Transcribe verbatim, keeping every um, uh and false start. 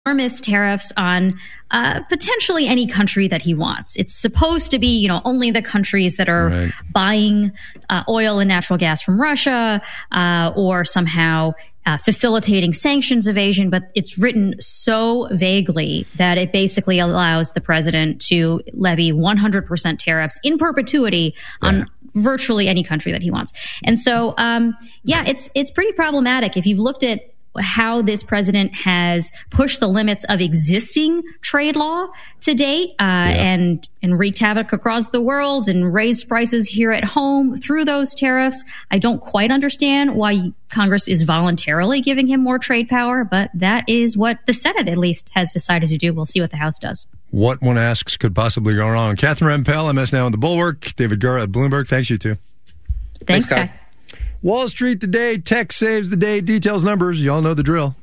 enormous tariffs on uh, potentially any country that he wants. It's supposed to be, you know, only the countries that are right. buying uh, oil and natural gas from Russia uh, or somehow uh, facilitating sanctions evasion. But it's written so vaguely that it basically allows the president to levy one hundred percent tariffs in perpetuity yeah. on virtually any country that he wants. And so, um, yeah, it's it's pretty problematic. If you've looked at how this president has pushed the limits of existing trade law to date uh, yeah. and and wreaked havoc across the world and raised prices here at home through those tariffs. I don't quite understand why Congress is voluntarily giving him more trade power, but that is what the Senate at least has decided to do. We'll see what the House does. What, one asks, could possibly go wrong? Catherine Rampell, M S Now on the Bulwark. David Gura at Bloomberg. Thanks, you two. Thanks, Thanks Guy. Wall Street today, tech saves the day, details numbers. You all know the drill.